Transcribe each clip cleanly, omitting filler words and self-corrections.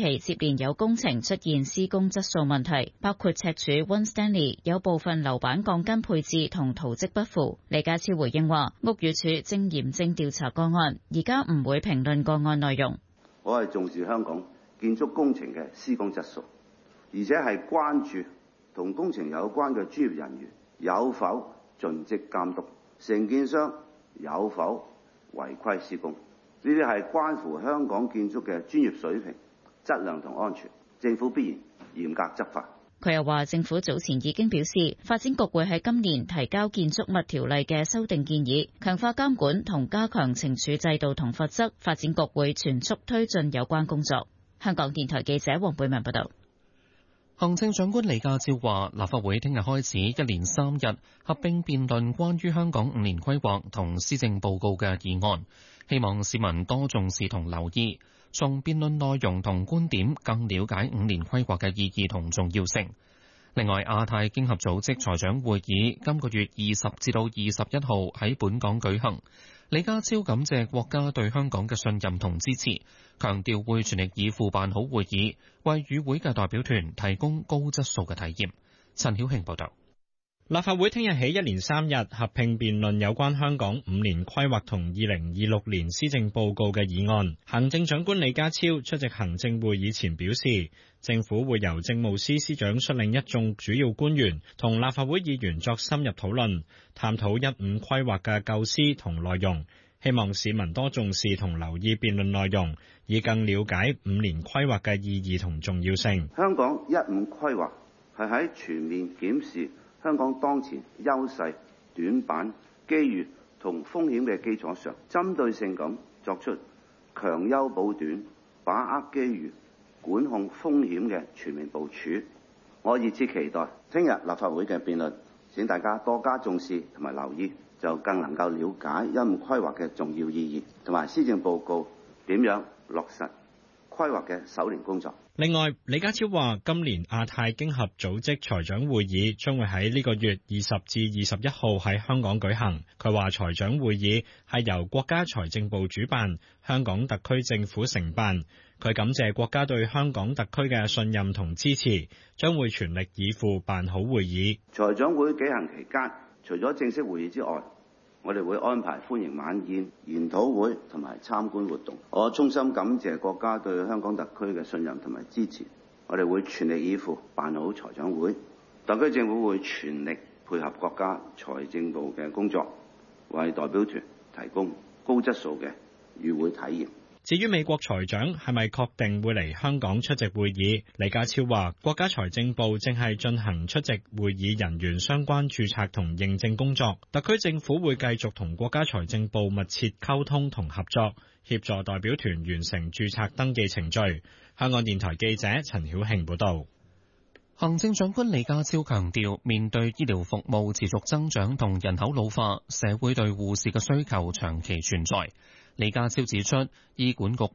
期接連有工程出現施工質素問題，包括赤柱 One Stanley 有部分樓板鋼筋配置同圖則不符。李家超回應話，屋宇署正嚴正調查個案，而家唔會評論個案內容。 我係重視香港建築工程嘅施工質素，而且係關注同工程有關嘅專業人員有否盡職監督，承建商有否違規施工。呢啲係關乎香港建築嘅專業水平、質量同安全，政府必然嚴格執法。 佢又話，政府早前已經表示，發展局會喺今年提交建築物條例嘅修訂建議，強化監管同加強懲處制度同罰則。發展局會全速推進有關工作。香港電台記者黃貝文報道。 行政長官李家超話，立法會聽日開始一連3日合併辯論關於香港5年規劃同施政報告嘅議案，希望市民多重視同留意，從辯論內容同觀點更了解5年規劃嘅意義同重要性。另外，亞太經合組織財長會議今個月20至到21號喺本港舉行。李家超感謝國家對香港嘅信任同支持，強調會全力以赴辦好會議，為與會嘅代表團提供高質素嘅體驗。陳曉慶報道。 立法會聽日起一連3日合併辯論有關香港5年規劃同2026年施政報告嘅議案。行政長官李家超出席行政會議前表示，政府會由政務司司長率領一眾主要官員同立法會議員作深入討論，探討15規劃嘅構思同內容，希望市民多重視同留意辯論內容，以更了解5年規劃嘅意義同重要性。 香港15規劃係喺全面檢視香港當前優勢、短板、機遇同風險嘅基礎上，針對性咁作出強優補短、把握機遇、管控風險嘅全面部署。我熱切期待聽日立法會嘅辯論，請大家多加重視同埋留意，就更能夠了解15規劃嘅重要意義，同埋施政報告點樣落實規劃嘅首年工作。 另外，李家超話，今年亞太經合組織財長會議將會喺呢個月20至21號喺香港舉行。佢話財長會議係由國家財政部主辦，香港特區政府承辦。佢感謝國家對香港特區嘅信任同支持，將會全力以赴辦好會議。 財長會舉行期間，除咗正式會議之外，我哋會安排歡迎晚宴、研討會同埋參觀活動。我衷心感謝國家對香港特區嘅信任同埋支持，我哋會全力以赴辦好財長會。特區政府會全力配合國家財政部嘅工作，為代表團提供高質素嘅與會體驗。 至於美國財長係咪確定會嚟香港出席會議，李家超話國家財政部正係進行出席會議人員相關註冊同認證工作，特區政府會繼續同國家財政部密切溝通同合作，協助代表團完成註冊登記程序。香港電台記者陳曉慶報道。 行政長官李家超強調，面對醫療服務持續增長同人口老化，社會對護士嘅需求長期存在。李家超指出，醫管局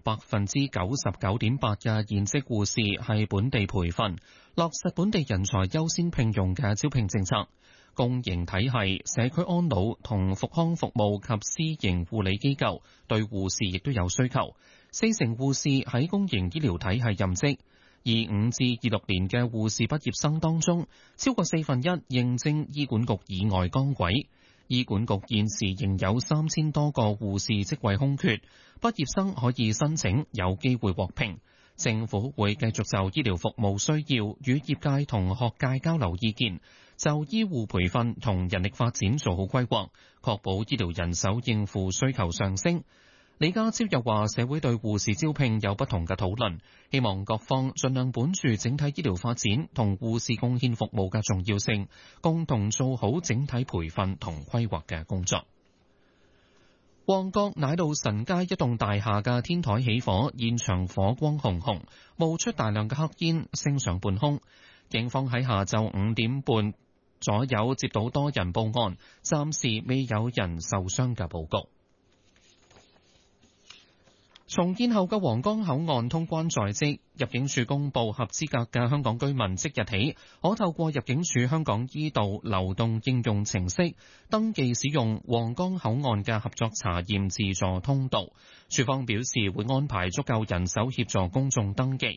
99.8%嘅現職護士係本地培訓，落實本地人才優先聘用嘅招聘政策。公營體系、社區安老同復康服務及私營護理機構對護士亦都有需求。40%護士喺公營醫療體系任職，25至26年嘅護士畢業生當中，超過1/4應徵醫管局以外崗位。醫管局現時仍有3000多個護士職位空缺，畢業生可以申請，有機會獲聘。政府會繼續就醫療服務需要與業界同學界交流意見，就醫護培訓同人力發展做好規劃，確保醫療人手應付需求上升。李家超又話，社會對護士招聘有不同嘅討論，希望各方盡量本住整體醫療發展同護士貢獻服務嘅重要性，共同做好整體培訓同規劃嘅工作。旺角奶路臣街一棟大廈嘅天台起火，現場火光熊熊，冒出大量嘅黑煙，升上半空。警方喺下晝5點半左右接到多人報案，暫時未有人受傷嘅報告。重建後嘅皇崗口岸通關在即，入境處公布合資格嘅香港居民即日起可透過入境處香港醫道流動應用程式登記使用皇崗口岸嘅合作查驗自助通道。處方表示會安排足夠人手協助公眾登記，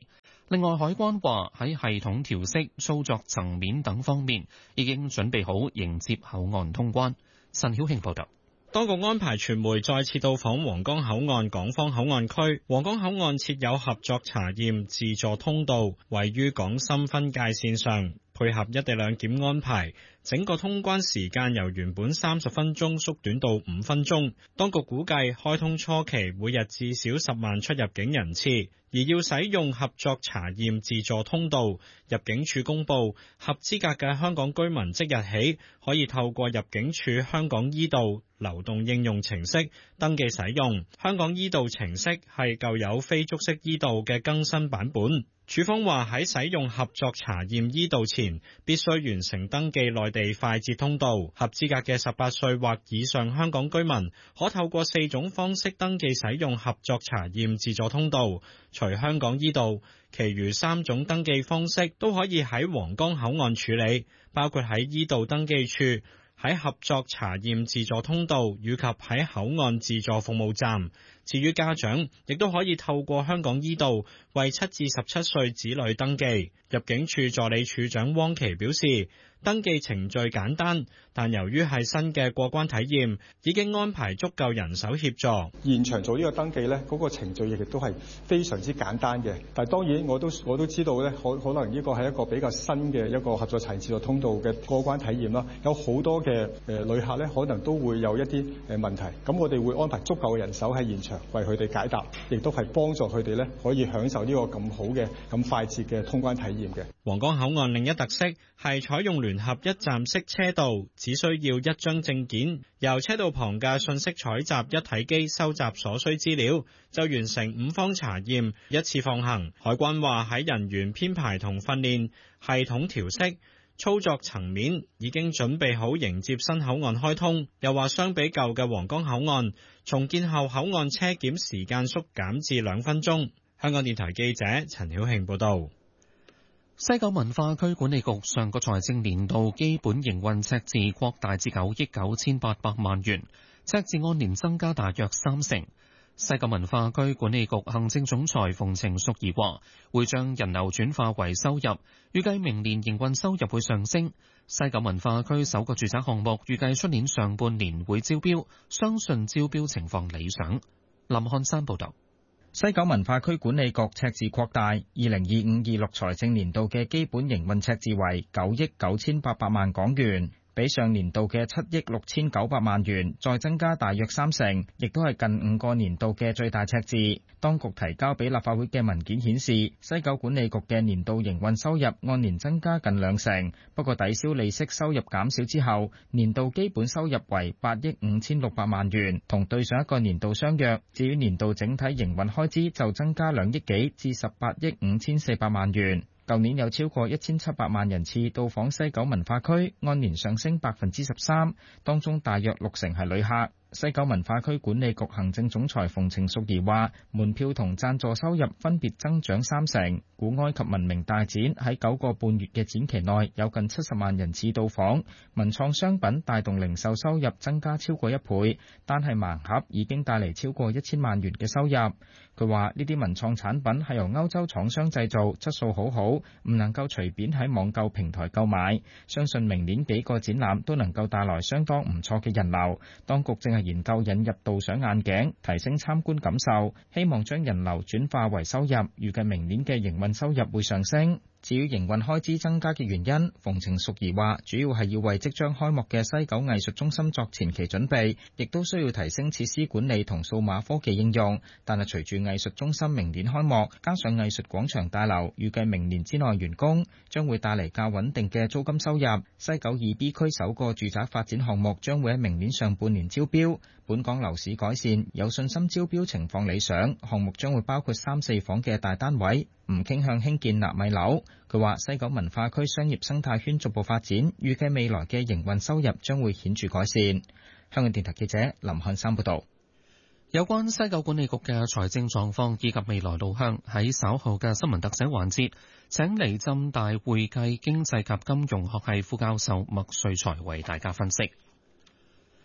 另外，海關話喺系統調適、操作層面等方面已經準備好迎接口岸通關。陳曉慶報道。 當局安排傳媒再次到訪皇崗口岸港方口岸區。皇崗口岸設有合作查驗自助通道，位於港深分界線上，配合一地兩檢安排，整個通關時間由原本30分鐘縮短到5分鐘。當局估計開通初期每日至少10萬出入境人次，而要使用合作查驗自助通道，入境處公佈合資格嘅香港居民即日起可以透過入境處香港依道流動應用程式登記使用。香港依道程式係舊有非觸式依道嘅更新版本。署方話喺使用合作查驗依道前，必須完成登記內地快捷通道。合資格嘅18歲或以上香港居民可透過4種方式登記使用合作查驗自助通道，除香港依道，其餘3種登記方式都可以喺皇崗口岸處理，包括喺依道登記處、喺合作查驗自助通道以及喺口岸自助服務站。至於家長，亦都可以透過香港依道為7至17歲子女登記。入境處助理處長汪琪表示，登記程序簡單，但由於係新嘅過關體驗，已經安排足夠人手協助。 現場做呢個登記呢，嗰個程序亦都係非常之簡單嘅。但係當然我都知道呢，可能呢個係一個比較新嘅一個合作查驗自助通道嘅過關體驗啦。有好多嘅旅客呢，可能都會有一啲問題。咁我哋會安排足夠嘅人手喺現場為佢哋解答，亦都係幫助佢哋呢可以享受呢個咁好嘅、咁快捷嘅通關體驗嘅。 皇崗口岸另一特色係採用聯合一站式車道，只需要一張證件，由車道旁嘅信息採集一體機收集所需資料，就完成5方查驗，一次放行。海關話喺人員編排同訓練、系統調適、操作層面已經準備好迎接新口岸開通。又話相比舊嘅皇崗口岸，重建後口岸車檢時間縮減至2分鐘。香港電台記者陳曉慶報道。 西九文化區管理局上個財政年度基本營運赤字擴大至9億9800萬元，赤字按年增加大約30%。西九文化區管理局行政總裁馮程淑儀話，會將人流轉化為收入，預計明年營運收入會上升。西九文化區首個住宅項目預計出年上半年會招標，相信招標情況理想。林漢山報道。 西九文化區管理局赤字擴大，2025-26財政年度嘅基本營運赤字為9億9800萬港元，比上年度嘅7億6900萬元再增加大約30%，亦都係近5個年度嘅最大赤字。當局提交俾立法會嘅文件顯示，西九管理局嘅年度營運收入按年增加近20%，不過抵消利息收入減少之後，年度基本收入為8億5600萬元，同對上一個年度相若。至於年度整體營運開支就增加2億幾至18億5400萬元。舊年有超過1700萬人次到訪西九文化區，按年上升13%，當中大約60%係旅客。西九文化區管理局行政總裁馮程淑儀話，門票同贊助收入分別增長30%。古埃及文明大展喺9個半月嘅展期內有近70萬人次到訪，文創商品帶動零售收入增加超過1倍，單係盲盒已經帶嚟超過1000萬元嘅收入。佢話呢啲文創產品係由歐洲廠商製造，質素好好，唔能夠隨便喺網購平台購買。相信明年幾個展覽都能夠帶來相當唔錯嘅人流。當局正係研究引入導賞眼鏡，提升參觀感受，希望將人流轉化為收入，預計明年嘅營運收入會上升。至於營運開支增加嘅原因，馮程淑儀話主要係要為即將開幕嘅西九藝術中心作前期準備，亦都需要提升設施管理同數碼科技應用。但係隨住藝術中心明年開幕，加上藝術廣場大樓預計明年之內完工，將會帶嚟較穩定嘅租金收入。西九2B 區首個住宅發展項目將會喺明年上半年招標。本港樓市改善，有信心招標情況理想，項目將會包括3、4房嘅大單位，唔傾向興建納米樓。佢話西九文化區商業生態圈逐步發展，預計未來嘅營運收入將會顯著改善。香港電台記者林漢山報道。 有關西九管理局嘅財政狀況以及未來路向，喺稍後嘅新聞特寫環節，請嚟浸大會計經濟及金融學系副教授麥瑞才為大家分析。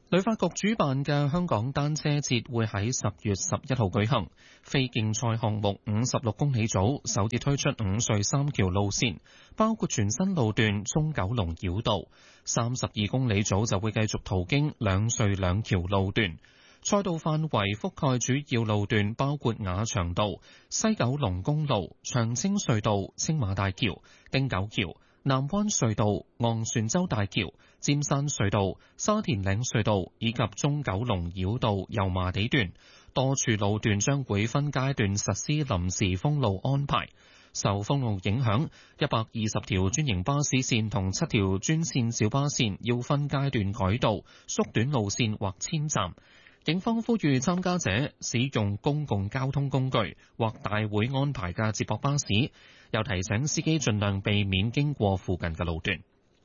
旅發局主辦嘅香港單車節會喺10月11號舉行，非競賽項目56公里組首次推出5隧3橋路線，包括全新路段中九龍繞道；32公里組就會繼續途經2隧2橋路段。賽道範圍覆蓋主要路段，包括馬場道、西九龍公路、長青隧道、青馬大橋、汀九橋、南灣隧道、昂船洲大橋、尖山隧道、沙田嶺隧道以及中九龍繞道油麻地段，多處路段將會分階段實施臨時封路安排。受封路影響，120條專營巴士線同7條專線小巴線要分階段改道、縮短路線或遷站。警方呼籲參加者使用公共交通工具或大會安排嘅接駁巴士，又提醒司機盡量避免經過附近嘅路段。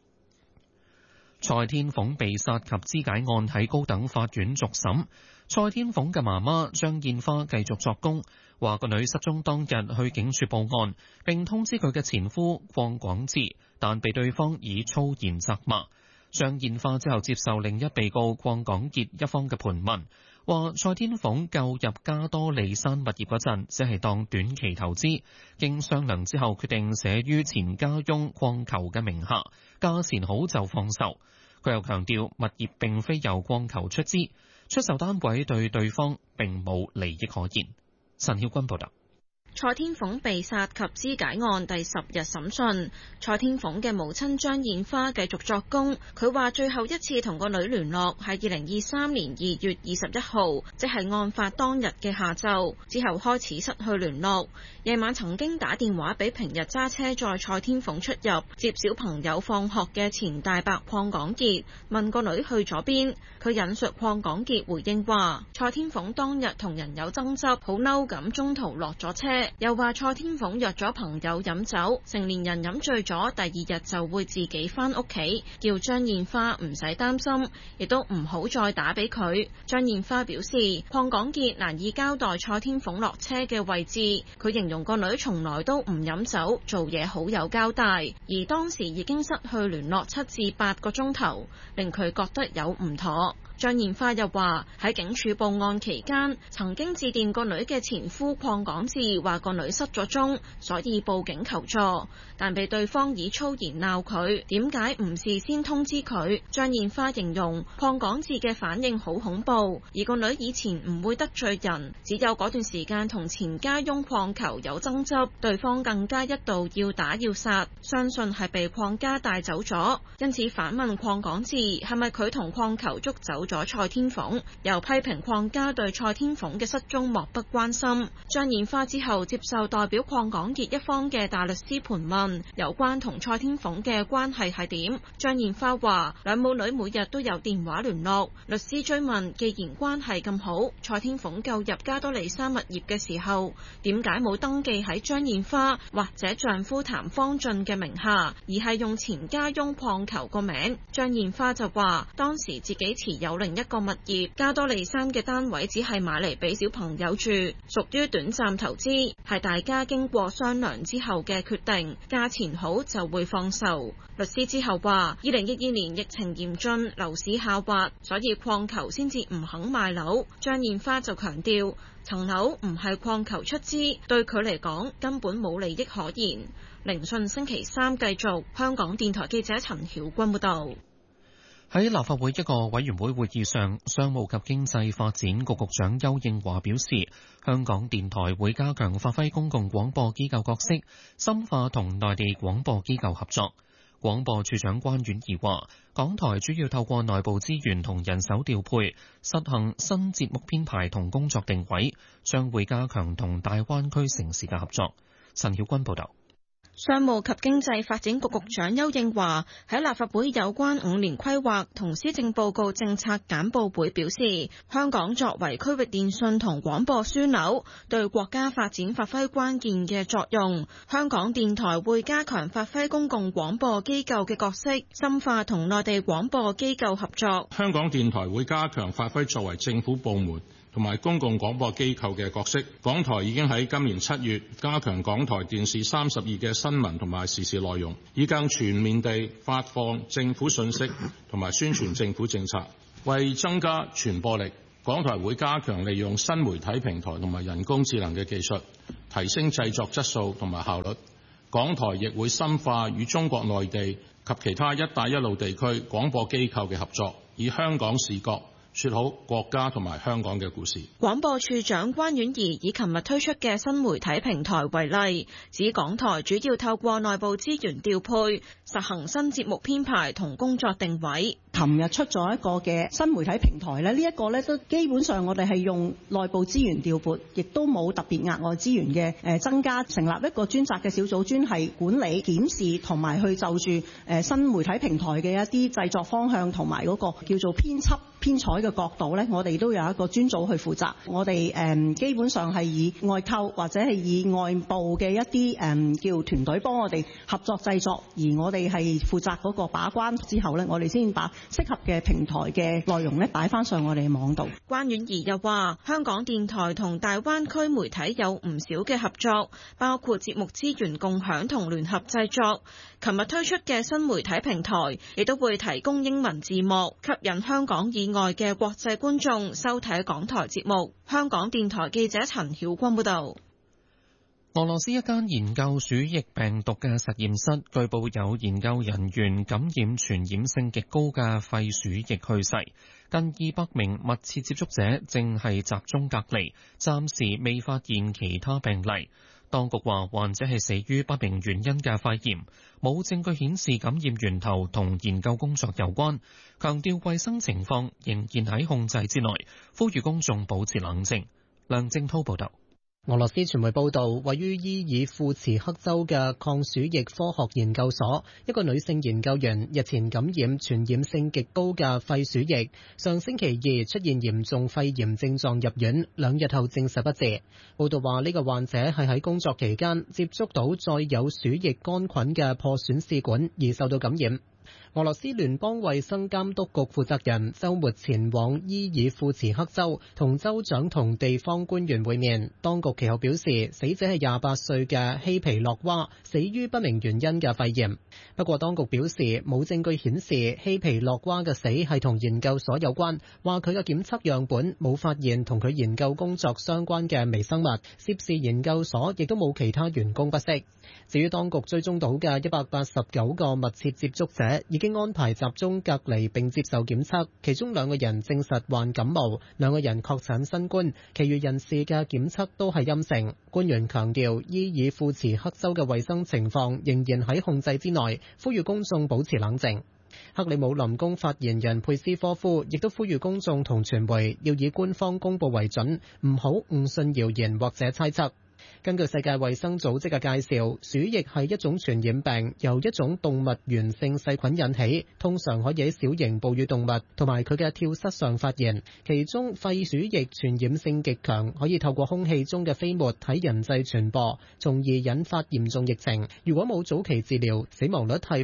蔡天鳳被殺及肢解案喺高等法院續審，蔡天鳳嘅媽媽張燕花繼續作供，話個女失蹤當日去警署報案，並通知佢嘅前夫鄺廣智，但被對方以粗言責罵。張燕花之後接受另一被告鄺廣傑一方嘅盤問，話蔡天鳳購入加多利山物業嗰陣，只係當短期投資，經商量之後決定寫於前家翁鄺球嘅名下，價錢好就放售。佢又強調物業並非由鄺球出資，出售單位對對方並冇利益可言。陳曉君報道。 蔡天鳳被殺及肢解案第10日審訊，蔡天鳳嘅母親張燕花繼續作供。佢話最後一次同個女聯絡係2023年2月21號，即係案發當日嘅下晝，之後開始失去聯絡。夜晚曾經打電話俾平日揸車載蔡天鳳出入接小朋友放學嘅前大伯鄺廣傑，問個女去咗邊。佢引述鄺廣傑回應話，蔡天鳳當日同人有爭執，好嬲咁中途落咗車。又話蔡天鳳約咗朋友飲酒，成年人飲醉咗，第二日就會自己返屋企，叫張燕花唔使擔心，亦都唔好再打俾佢。張燕花表示，鄺廣傑難以交代蔡天鳳落車嘅位置，佢形容個女從來都唔飲酒，做嘢好有交代，而當時已經失去聯絡7至8個鐘頭，令佢覺得有唔妥。張燕花又話喺警署報案期間，曾經致電個女嘅前夫鄺廣智，話個女失咗蹤，所以報警求助，但被對方以粗言鬧佢，點解唔事先通知佢？張燕花形容鄺廣智嘅反應好恐怖，而個女以前唔會得罪人，只有嗰段時間同前家翁鄺球有爭執，對方更加一度要打要殺，相信係被鄺家帶走咗，因此反問鄺廣智係咪佢同鄺球捉走咗蔡天鳳，又批評鄺家對蔡天鳳嘅失蹤漠不關心。張燕花之後接受代表鄺廣傑一方嘅大律師盤問，有關同蔡天鳳嘅關係係點？張燕花話兩母女每日都有電話聯絡。律師追問，既然關係咁好，蔡天鳳購入加多利山物業嘅時候，點解冇登記喺張燕花或者丈夫譚方俊嘅名下，而係用前家翁鄺球個名？張燕花就話當時自己持有另一個物業，加多利山嘅單位只係買嚟俾小朋友住，屬於短暫投資，係大家經過商量之後嘅決定，價錢好就會放售。律師之後話2012年疫情嚴峻，樓市下滑，所以鄺球先至唔肯賣樓。張燕花就強調層樓唔係鄺球出資，對佢嚟講根本冇利益可言。聆訊星期3繼續。香港電台記者陳曉君報道。 喺立法會一個委員會會議上，商務及經濟發展局局長邱應華表示，香港電台會加強發揮公共廣播機構角色，深化同內地廣播機構合作。廣播處長關婉儀話，港台主要透過內部資源同人手調配，實行新節目編排同工作定位，將會加強同大灣區城市嘅合作。陳曉君報道。 商務及經濟發展局局長邱應華喺立法會有關5年規劃同施政報告政策簡報會表示，香港作為區域電訊同廣播樞紐，對國家發展發揮關鍵嘅作用。香港電台會加強發揮公共廣播機構嘅角色，深化同內地廣播機構合作。 香港電台會加強發揮作為政府部門同埋公共廣播機構嘅角色。港台已經喺今年7月加強港台電視32嘅新聞同埋時事內容，以更全面地發放政府信息同埋宣傳政府政策。 為增加傳播力，港台會加強利用新媒體平台同埋人工智能嘅技術，提升製作質素同埋效率。港台亦會深化與中國內地及其他一帶一路地區廣播機構嘅合作，以香港視角說好國家同埋香港嘅故事。 廣播處長關婉儀以琴日推出嘅新媒體平台為例，指港台主要透過內部資源調配，實行新節目編排同工作定位。 琴日出咗一個嘅新媒體平台咧，呢一個咧都基本上我哋係用內部資源調撥，亦都冇特別額外資源嘅增加，成立一個專責嘅小組，專係管理、檢視同埋去就住新媒體平台嘅一啲製作方向同埋嗰個叫做編輯編採嘅角度咧，我哋都有一個專組去負責。我哋基本上係以外購或者係以外部嘅一啲叫團隊幫我哋合作製作，而我哋係負責嗰個把關之後咧，我哋先把適合嘅平台嘅內容咧擺翻上我哋嘅網度。 關婉儀又話：香港電台同大灣區媒體有唔少嘅合作，包括節目資源共享同聯合製作。琴日推出嘅新媒體平台亦都會提供英文字幕，吸引香港以外嘅國際觀眾收睇港台節目。香港電台記者陳曉君報導。 俄羅斯一間研究鼠疫病毒嘅實驗室，據報有研究人員感染傳染性極高嘅肺鼠疫去世。近200名密切接觸者正係集中隔離，暫時未發現其他病例。當局話患者係死於不明原因嘅肺炎，冇證據顯示感染源頭同研究工作有關，強調衛生情況仍然喺控制之內，呼籲公眾保持冷靜。梁正滔報導。 俄羅斯傳媒報道，位於伊爾庫茨克州嘅抗鼠疫科學研究所，一個女性研究員日前感染傳染性極高嘅肺鼠疫，上星期2出現嚴重肺炎症狀入院，2日後證實不治。報道話呢個患者係喺工作期間接觸到載有鼠疫桿菌嘅破損試管而受到感染。俄羅斯聯邦衛生監督局負責人週末前往伊爾庫茨克州，同州長同地方官員會面。當局其後表示，死者係28歲嘅希皮洛娃，死於不明原因嘅肺炎。不過當局表示，冇證據顯示希皮洛娃嘅死係同研究所有關，話佢嘅檢測樣本冇發現同佢研究工作相關嘅微生物，涉事研究所亦都冇其他員工不適。至於當局追蹤到嘅189個密切接觸者，已經安排集中隔離並接受檢測，其中2個人證實患感冒，2個人確診新冠，其餘人士嘅檢測都係陰性。官員強調，伊爾庫茨克州嘅衛生情況仍然喺控制之內，呼籲公眾保持冷靜。克里姆林宮發言人佩斯科夫亦都呼籲公眾同傳媒要以官方公佈為準，唔好誤信謠言或者猜測。根據世界衛生組織嘅介紹，鼠疫係一種傳染病，由一種動物原性細菌引起，通常可以喺小型哺乳動物同埋佢嘅跳蚤上發現。其中肺鼠疫傳染性極強，可以透過空氣中嘅飛沫喺人際傳播，從而引發嚴重疫情。如果冇早期治療，死亡率係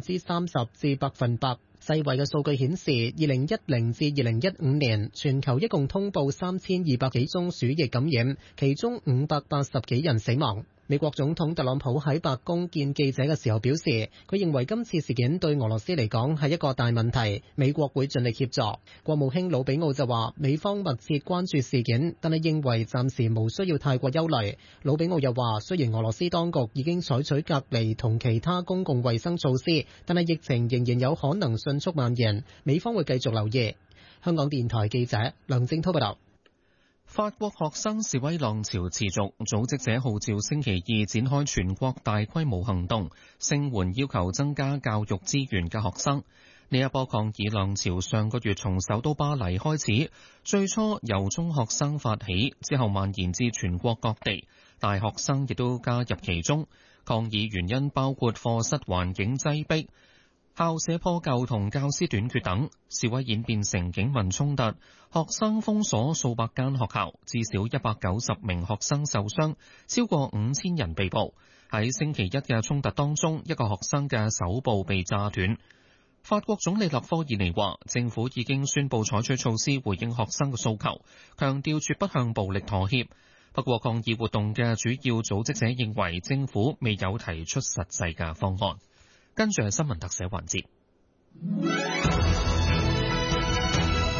30%至100%。世衛嘅數據顯示，2010至2015年全球一共通報3200幾宗鼠疫感染，其中580幾人死亡。美國總統特朗普喺白宮見記者嘅時候表示，佢認為今次事件對俄羅斯嚟講係一個大問題，美國會盡力協助。國務卿魯比奧就話，美方密切關注事件，但係認為暫時無需要太過憂慮。魯比奧又話，雖然俄羅斯當局已經採取隔離同其他公共衛生措施，但係疫情仍然有可能迅速蔓延，美方會繼續留意。香港電台記者梁正滔報道。 法國學生示威浪潮持續，組織者號召星期2展開全國大規模行動，聲援要求增加教育資源嘅學生。呢一波抗議浪潮上個月從首都巴黎開始，最初由中學生發起，之後蔓延至全國各地，大學生亦都加入其中。抗議原因包括課室環境擠迫、校舍破舊同教師短缺等。示威演變成警民衝突，學生封鎖數百間學校，至少190名學生受傷，超過5000人被捕。喺星期一嘅衝突當中，一個學生嘅手部被炸斷。法國總理勒科爾尼話，政府已經宣布採取措施回應學生嘅訴求，強調絕不向暴力妥協。不過抗議活動嘅主要組織者認為政府未有提出實際嘅方案。跟住係新聞特寫環節。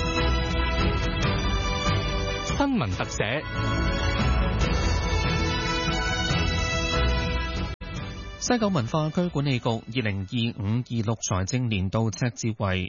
新聞特寫。西九文化區管理局2025-26財政年度赤字為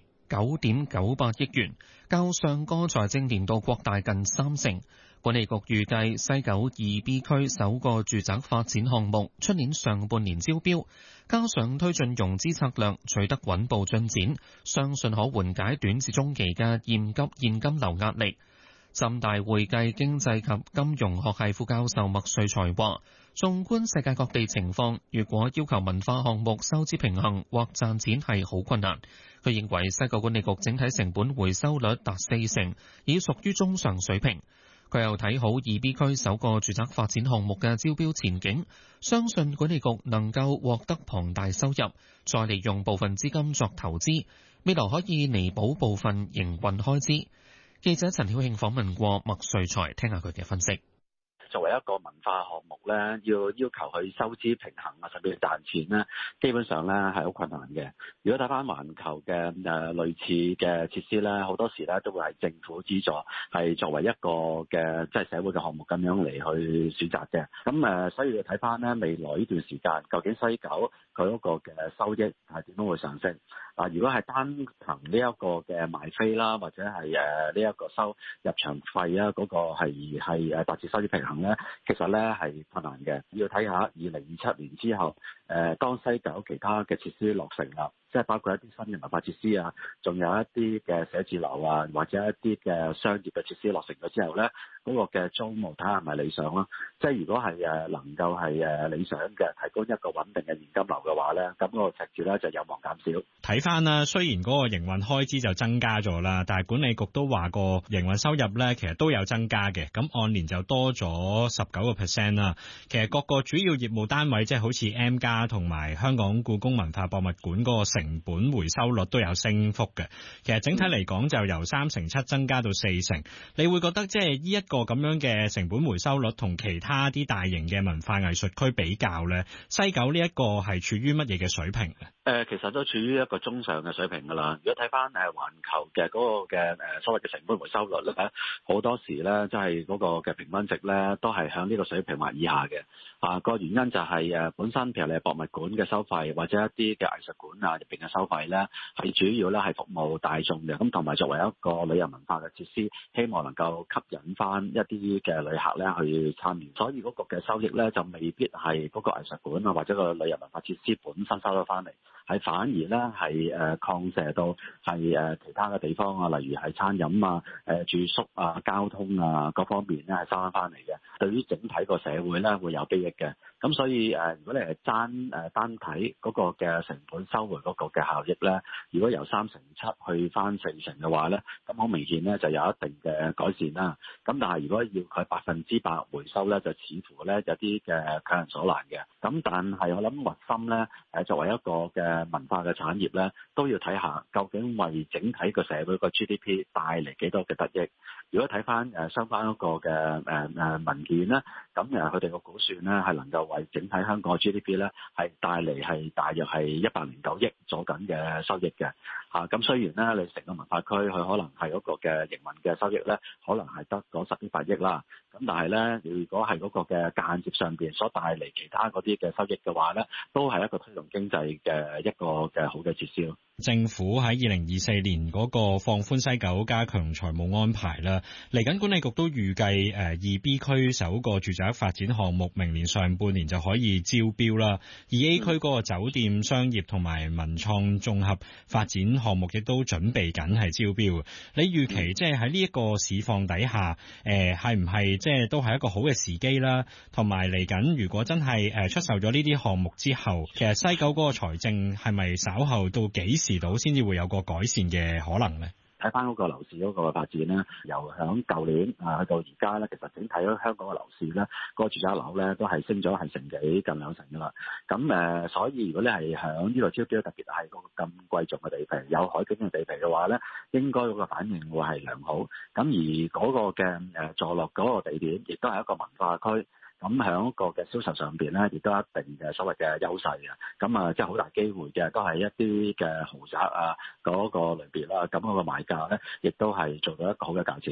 9.98億元，較上個財政年度擴大近30%。管理局預計西九2B 區首個住宅發展項目出年上半年招標，加上推進融資策略取得穩步進展，相信可緩解短至中期嘅現金流壓力。浸大會計經濟及金融學系副教授麥瑞才話，縱觀世界各地情況，如果要求文化項目收支平衡或賺錢係好困難。佢認為西九管理局整體成本回收率達40%，已屬於中上水平。佢又睇好2B 區首個住宅發展項目嘅招標前景，相信管理局能夠獲得龐大收入，再利用部分資金作投資，未來可以彌補部分營運開支。記者陳曉慶訪問過麥瑞才，聽下佢嘅分析。 作為一個文化項目咧，要求佢收支平衡啊，甚至賺錢咧，基本上咧係好困難嘅。如果睇翻環球嘅類似嘅設施咧，好多時咧都會係政府資助，係作為一個嘅即係社會嘅項目咁樣嚟去選擇嘅。咁所以你睇翻咧未來呢段時間，究竟西九佢嗰個嘅收益係點樣會上升？嗱，如果係單憑呢一個嘅賣飛啦，或者係呢一個收入場費啊，嗰個係達至收支平衡咧，其實咧係困難嘅。要睇下2027年之後，當西九其他嘅設施落成啦，即係包括一啲新嘅文化設施啊，仲有一啲嘅寫字樓啊，或者一啲嘅商業嘅設施落成咗之後咧，嗰個嘅租務睇下係咪理想咯？即係如果係能夠係理想嘅，提供一個穩定嘅現金流嘅話咧，咁嗰個赤字咧就有望減少。 睇翻啦，雖然嗰個營運開支就增加咗啦，但係管理局都話個營運收入咧其實都有增加嘅，咁按年就多咗19% 啦。其實各個主要業務單位即係好似 M+ 同埋香港故宮文化博物館嗰個成本回收率都有升幅嘅。其實整體嚟講就由3.7%增加到4%。你會覺得即係呢一個咁樣嘅成本回收率同其他啲大型嘅文化藝術區比較咧，西九呢一個係處於乜嘢嘅水平咧？ 其實都處於一個中上嘅水平㗎啦。如果睇翻環球嘅嗰個嘅所謂嘅成本回收率咧，好多時咧即係嗰個嘅平均值咧都係向呢個水平或以下嘅。個原因就係本身譬如你博物館嘅收費或者一啲嘅藝術館啊入邊嘅收費咧，係主要咧係服務大眾嘅。咁同埋作為一個旅遊文化嘅設施，希望能夠吸引翻一啲嘅旅客咧去參與。所以嗰個嘅收益咧就未必係嗰個藝術館啊或者個旅遊文化設施本身收得翻嚟。係反而咧係擴射到係其他嘅地方啊，例如係餐飲啊、住宿啊、交通啊各方面咧係收翻嚟嘅，對於整體個社會咧會有裨益嘅。咁所以如果你係單睇嗰個嘅成本收回嗰個嘅效益咧，如果由3.7去翻4%嘅話咧，咁好明顯咧就有一定嘅改善啦。咁但係如果要佢100%回收咧，就似乎咧有啲嘅強人所難嘅。咁但係我諗核心咧作為一個嘅文化嘅產業咧，都要睇下究竟為整體個社會個 GDP 帶嚟幾多嘅得益。如果睇翻相關嗰個嘅文件咧，咁佢哋個估算咧係能夠為整體香港嘅 GDP 咧係帶嚟係大約係109億左緊嘅收益嘅。咁雖然咧你成個文化區佢可能係嗰個嘅營運嘅收益咧，可能係得嗰10億8億啦。咁但係咧，如果係嗰個嘅間接上邊所帶嚟其他嗰啲嘅收益嘅話咧，都係一個推動經濟嘅一個嘅好嘅設施咯。 政府喺2024年嗰個放寬西九加強財務安排啦，嚟緊管理局都預計2B 區首個住宅發展項目明年上半年就可以招標啦。2A 區嗰個酒店、商業同埋文創綜合發展項目亦都準備緊係招標。你預期即係喺呢一個市況底下，係唔係即係都係一個好嘅時機啦？同埋嚟緊如果真係出售咗呢啲項目之後，其實西九嗰個財政係咪稍後到幾時到先至會有個改善嘅可能咧？ 睇翻嗰個樓市嗰個發展咧，由響舊年去到而家咧，其實整體香港嘅樓市咧，嗰個住宅樓咧都係升咗係成幾近2成噶啦。咁所以如果你係響呢度招標，特別係嗰個咁貴重嘅地皮，有海景嘅地皮嘅話咧，應該嗰個反應會係良好。咁而嗰個嘅坐落嗰個地點，亦都係一個文化區。咁喺個嘅銷售上邊咧，亦都有一定嘅所謂嘅優勢嘅。咁即係好大機會嘅，都係一啲嘅豪宅啊嗰個類別啦。咁嗰個買價咧，亦都係做到一個好嘅價錢。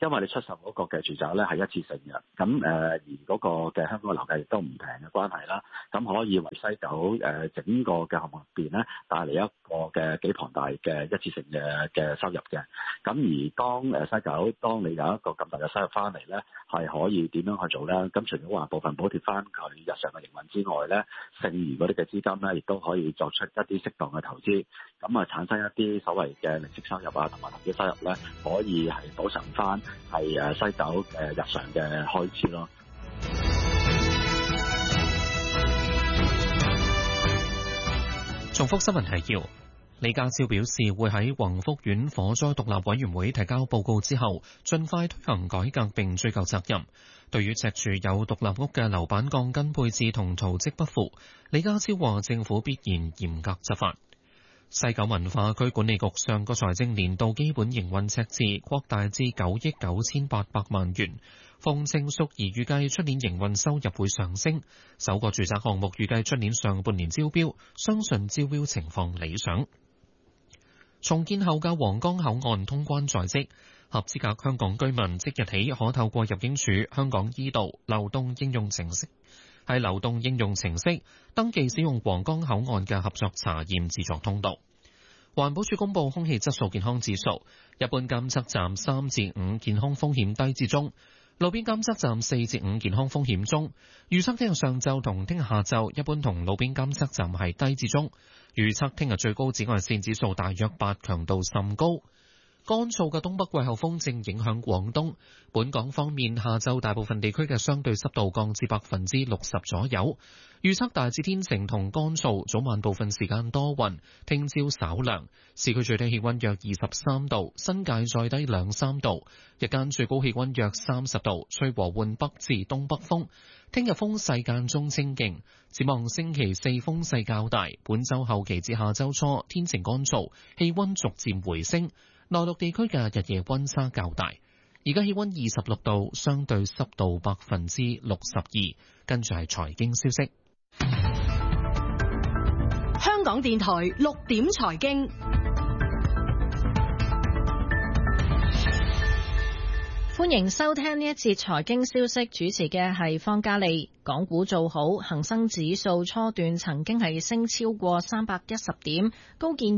因為你出售嗰個嘅住宅咧係一次性嘅，咁而嗰個嘅香港嘅樓價亦都唔平嘅關係啦，咁可以為西九整個嘅項目入邊咧帶嚟一個嘅幾龐大嘅一次性嘅收入嘅。咁而當西九當你有一個咁大嘅收入翻嚟咧，係可以點樣去做咧？咁除咗話部分補貼翻佢日常嘅營運之外咧，剩餘嗰啲嘅資金咧，亦都可以作出一啲適當嘅投資，咁啊產生一啲所謂嘅利息收入啊，同埋投資收入咧，可以係補償翻係西九日常嘅開支咯。 重複新聞提要。李家超表示，會喺宏福苑火災獨立委員會提交報告之後，盡快推行改革並追究責任。對於赤柱有獨立屋嘅樓板鋼筋配置同圖則不符，李家超話政府必然嚴格執法。西九文化區管理局上個財政年度基本營運赤字擴大至9億9800萬元。馮程淑儀預計出年營運收入會上升，首個住宅項目預計出年上半年招標，相信招標情況理想。重建後嘅皇崗口岸通關在即，合資格香港居民即日起可透過入境處香港 e 道流動應用程式，喺流動應用程式登記使用皇崗口岸嘅合作查驗自助通道。環保署公布空氣質素健康指數，一般監測站3至5健康風險低至中，路邊監測站4至5健康風險中。預測聽日上晝同聽日下晝一般同路邊監測站係低至中。預測聽日最高紫外線指數大約8，強度甚高。乾燥嘅東北季候風正影響廣東。本港方面，下晝大部分地區嘅相對濕度降至60%左右。預測大致天晴同乾燥，早晚部分時間多雲，聽朝稍涼。市區最低氣溫約23度，新界再低2-3度。日間最高氣溫約30度，吹和緩北至東北風。聽日風勢間中清勁，展望星期4風勢較大。本週後期至下週初天晴乾燥，氣溫逐漸回升。內陸地區嘅日夜溫差較大。而家氣溫26度，相對濕度62%。跟住係財經消息。 香港電台6點財經。 歡迎收聽呢一節財經消息，主持嘅係方嘉利。港股做好，恒生指數初段曾經係升超過310點，高見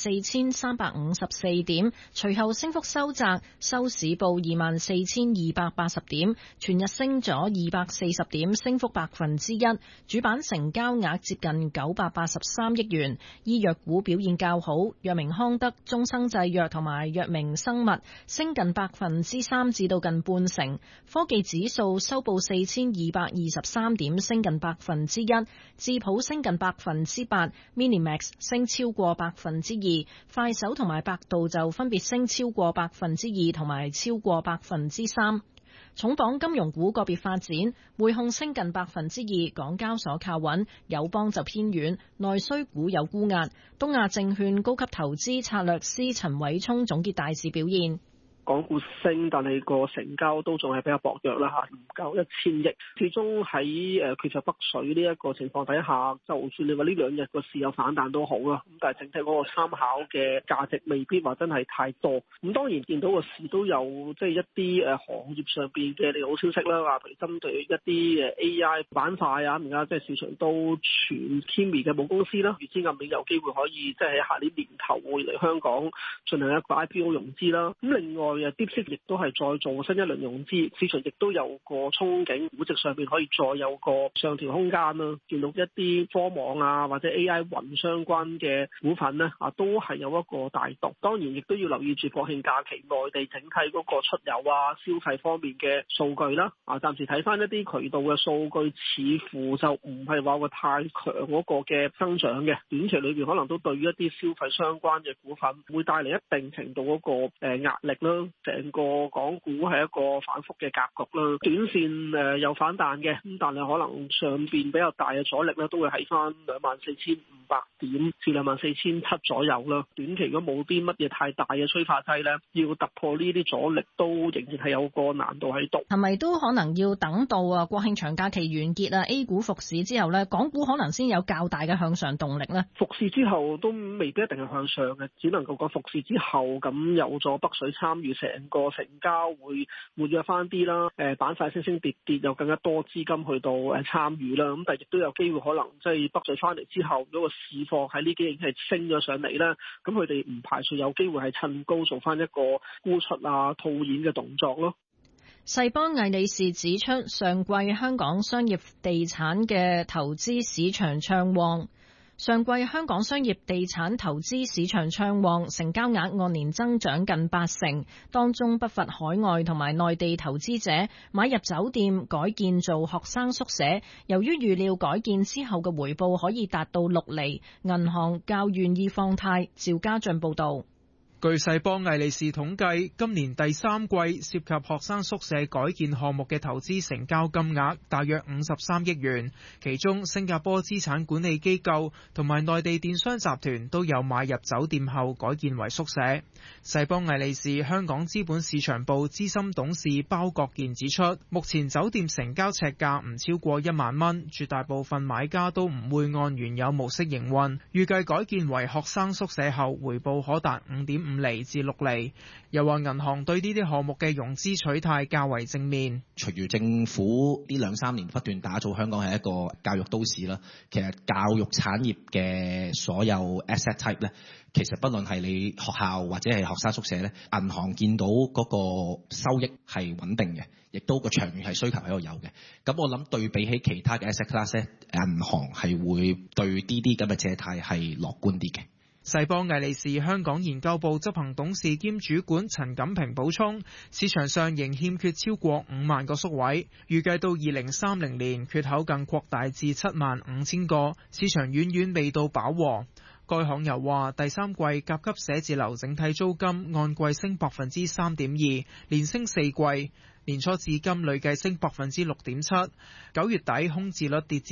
24,354點，隨後升幅收窄，收市報24,280點，全日升咗240點，升幅1%。主板成交額接近983億元。醫藥股表現較好，藥明康德、中生製藥同埋藥明生物升近3%至到近半成。科技指數收報4223點，升近1%，智普升近8%， Minimax 升超過2%，快手同埋百度就分別升超過2%同埋超過3%。重磅金融股個別發展，匯控升近2%，港交所靠穩，友邦就偏軟，內需股有沽壓。東亞證券高級投資策略師陳偉聰總結大市表現。 港股升，但係個成交都仲係比較薄弱啦嚇，唔夠1000億。始終喺缺乏北水呢一個情況底下，就算你話呢2日個市有反彈都好啦，咁但係整體嗰個參考嘅價值未必話真係太多。咁當然見到個市都有即係一啲行業上邊嘅利好消息啦，話譬如針對一啲AI 板塊啊，而家即係市場都傳 Kimi 嘅母公司啦，預知今年有機會可以即係喺下年年頭會嚟香港進行一個 IPO 融資啦。咁另外DeepSeek 亦都係再做新一輪融資，市場亦都有個憧憬，估值上面可以再有個上調空間啦。見到一啲科網啊或者 AI 雲相關嘅股份呢，都係有一個大動。當然亦都要留意住國慶假期內地整體嗰個出遊啊消費方面嘅數據啦。暫時睇翻一啲渠道嘅數據，似乎就唔係話個太強嗰個嘅增長嘅。短期裏邊可能都對於一啲消費相關嘅股份會帶嚟一定程度嗰個壓力啦。成個港股係一個反覆嘅格局啦，短線有反彈嘅，咁但係可能上邊比較大嘅阻力咧，都會喺翻24,500點至24,700左右啦。短期如果冇啲乜嘢太大嘅催化劑咧，要突破呢啲阻力都仍然係有個難度喺度。 係咪都可能要等到國慶長假期完結啊 A 股復市之後咧，港股可能先有較大嘅向上動力咧？ 復市之後都未必一定係向上嘅，只能夠講復市之後咁有咗北水參與成個成交會活躍翻啲啦，板塊升升跌跌有更加多資金去到參與啦，咁但係亦都有機會可能即係北水翻嚟之後，嗰個市況喺呢幾日已經係升咗上嚟啦，咁佢哋唔排除有機會係趁高做翻一個沽出啊套現嘅動作咯。 世邦魏理仕指出，上季香港商業地產嘅投資市場暢旺。上季香港商業地產投資市場暢旺，成交額按年增長近80%，當中不乏海外同埋內地投資者買入酒店改建做學生宿舍。由於預料改建之後嘅回報可以達到6厘，銀行較願意放貸。趙家俊報導。 據世邦魏理仕統計，今年第三季涉及學生宿舍改建項目嘅投資成交金額大約53億元，其中新加坡資產管理機構同埋內地電商集團都有買入酒店後改建為宿舍。世邦魏理仕香港資本市場部資深董事包國健指出，目前酒店成交尺價唔超過1萬蚊，絕大部分買家都唔會按原有模式營運，預計改建為學生宿舍後回報可達5.5厘至6厘，又話銀行對呢啲項目嘅融資取態較為正面。 隨住政府呢2-3年不斷打造香港係一個教育都市啦，其實教育產業嘅所有 asset type 咧，其實不論係你學校或者係學生宿舍咧，銀行見到嗰個收益係穩定嘅，亦都個長遠係需求喺度有嘅。咁我諗對比起其他嘅 asset class 咧，銀行係會對呢啲咁嘅借貸係樂觀啲嘅。 世邦魏理仕香港研究部執行董事兼主管陳錦平補充，市場上仍欠缺超過5萬個宿位，預計到2030年缺口更擴大至75000個，市場遠遠未到飽和。該行又話，第三季甲級寫字樓整體租金按季升3.2%，連升4季。年初至今累計升6.7%， 9月底空置率跌至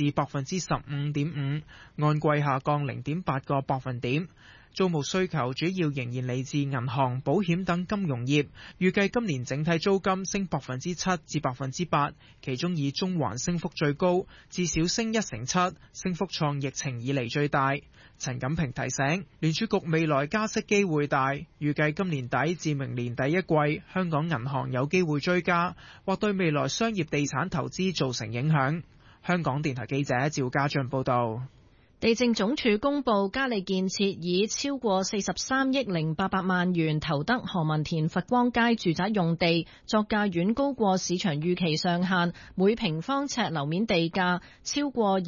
15.5%，按季下降0.8個百分點。租務需求主要仍然嚟自銀行、保險等金融業，預計今年整體租金升7%至8%，其中以中環升幅最高，至少升1.7%，升幅創疫情以嚟最大。陳錦平提醒，聯儲局未來加息機會大，預計今年底至明年第一季，香港銀行有機會追加，或對未來商業地產投資造成影響。香港電台記者趙家俊報道。 地政總署公布，嘉利建設以超過43億0800萬元投得何文田佛光街住宅用地，作價遠高過市場預期上限，每平方尺樓面地價超過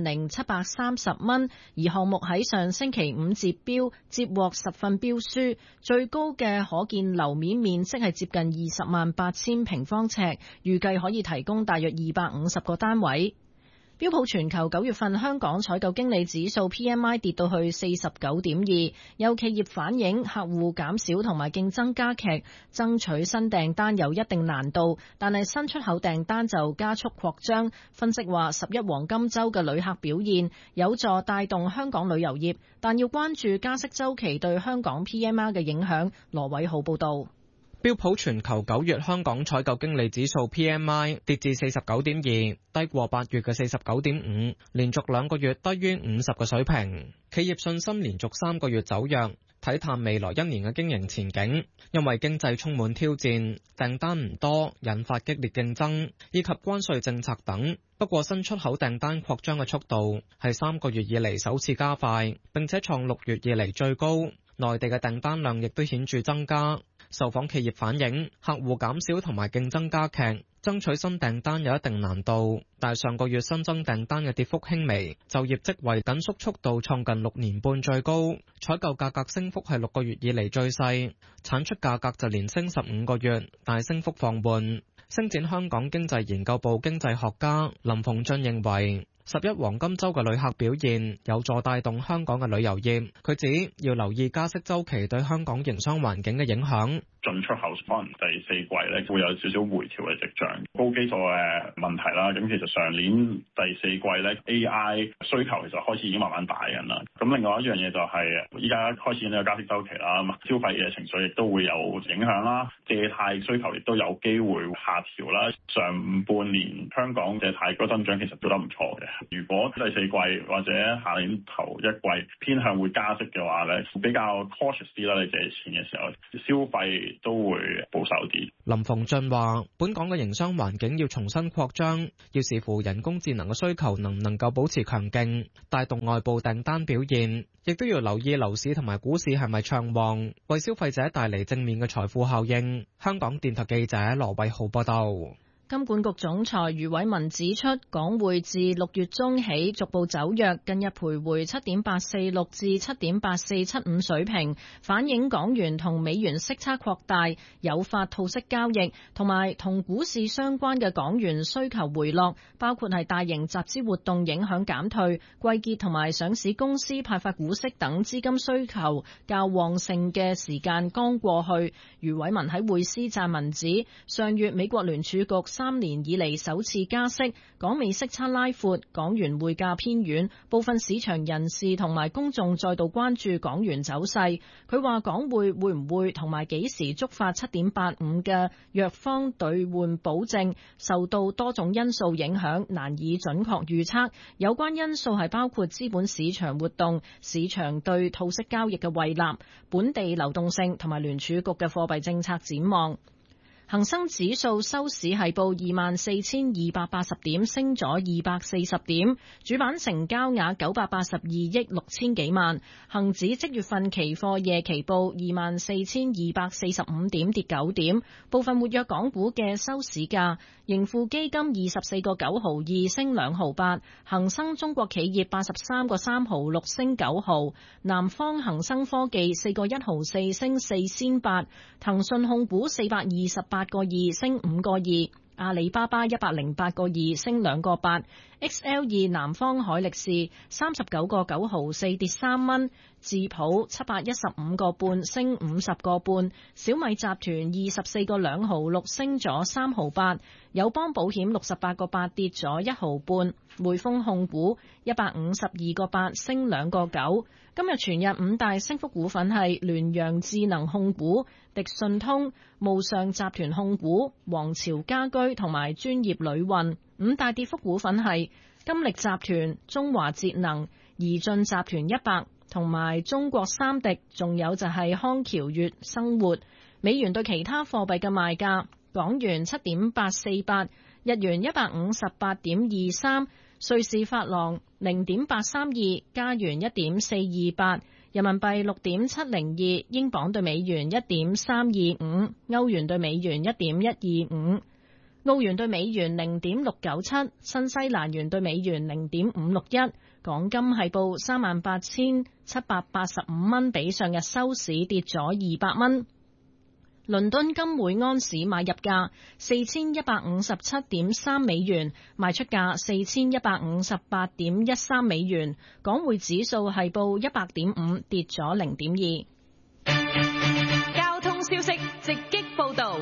20730蚊。而項目喺上星期5截標，接獲10份標書，最高嘅可建樓面面積係接近208,000平方尺，預計可以提供大約250個單位。標普全球9月份香港採購經理指數 PMI 跌到去 49.2， 有企業反映客戶減少同埋競爭加劇，爭取新訂單有一定難度，但係新出口訂單就加速擴張。分析話11黃金週嘅旅客表現有助帶動香港旅遊業，但要關注加息週期對香港 PMI 嘅影響。羅偉浩報導。 標普全球9月香港採購經理指數 PMI 跌至 49.2， 低過8月嘅 49.5， 連續2個月低於50嘅水平。企業信心連續3個月走弱，睇淡未來1年嘅經營前景，因為經濟充滿挑戰，訂單唔多，引發激烈競爭，以及關稅政策等。不過新出口訂單擴張嘅速度係3個月以嚟首次加快，並且創6月以嚟最高。內地嘅訂單量亦都顯著增加。受訪企業反映，客戶減少同埋競爭加劇，爭取新訂單有一定難度。但上個月新增訂單嘅跌幅輕微，就業職位緊縮速度創近6年半最高，採購價格升幅係6個月以嚟最細，產出價格就連升15個月，但升幅放緩。星展香港經濟研究部經濟學家林鳳俊認為，11黃金週嘅旅客表現有助帶動香港嘅旅遊業。佢指要留意加息週期對香港營商環境嘅影響。 進出口可能第4季咧會有少少回調嘅跡象，高基礎嘅問題啦。咁其實上年第4季咧 AI 需求其實開始已經慢慢大緊啦。咁另外一樣嘢就係依家開始有加息週期啦，消費嘅情緒亦都會有影響啦，借貸需求亦都有機會下調啦。上半年香港借貸嗰增長其實做得唔錯嘅， 如果第四季或者下年頭一季偏向會加息嘅話咧，比較 cautious 啲啦。你借錢嘅時候，消費都會保守啲。 林鳳俊話：本港嘅營商環境要重新擴張，要視乎人工智能嘅需求能唔能夠保持強勁，帶動外部訂單表現，亦都要留意樓市同埋股市係咪暢旺，為消費者帶嚟正面嘅財富效應。香港電台記者羅偉浩報道。 金管局總裁余偉文指出，港匯自6月中起逐步走弱，近日徘徊7.846至7.8475水平，反映港元同美元息差擴大，誘發套息交易，同埋同股市相關嘅港元需求回落，包括係大型集資活動影響減退、季結同埋上市公司派發股息等資金需求較旺盛嘅時間剛過去。余偉文喺匯思撰文指，上月美國聯儲局3年以嚟首次加息，港美息差拉闊，港元匯價偏軟，部分市場人士同埋公眾再度關注港元走勢。佢話港匯會唔會同埋幾時觸發7.85嘅弱方兌換保證，受到多種因素影響，難以準確預測。有關因素係包括資本市場活動、市場對套息交易嘅胃納、本地流動性同埋聯儲局嘅貨幣政策展望。恒生指數收市係報24,280點，升咗240點，主板成交額982億6千幾萬。恒指即月份期貨夜期報24,245點，跌9點。部分活躍港股嘅收市價，盈富基金24個9毫2升2毫8，恒生中國企業83個3毫6升9毫，南方恒生科技4個1毫4升4仙8，騰訊控股428個2升5個2，阿里巴巴108個2升2個8。XL2 南方海力士39個9毫4跌3蚊，智普715個半升50個半，小米集團24個2毫6升咗3毫8，友邦保險68個8跌咗1毫半，匯豐控股152個8升2個9。今日全日5大升幅股份係聯陽智能控股、迪信通、慕尚集團控股、皇朝家居同埋專業旅運。5大跌幅股份係金力集團、中華節能、宜進集團100同埋中國三迪，仲有就係康橋悅生活。美元對其他貨幣嘅賣價：港元7.848，日元158.23，瑞士法郎0.832，加元1.428，人民幣6.702，英鎊對美元1.325，歐元對美元1.125，澳元對美元0.697，新西蘭元對美元0.561。港金係報38,785蚊，比上日收市跌咗200蚊。倫敦金每盎司買入價4157.3美元，賣出價4158.13美元。港匯指數係報100.5，跌咗0.2。 交通消息直擊報道。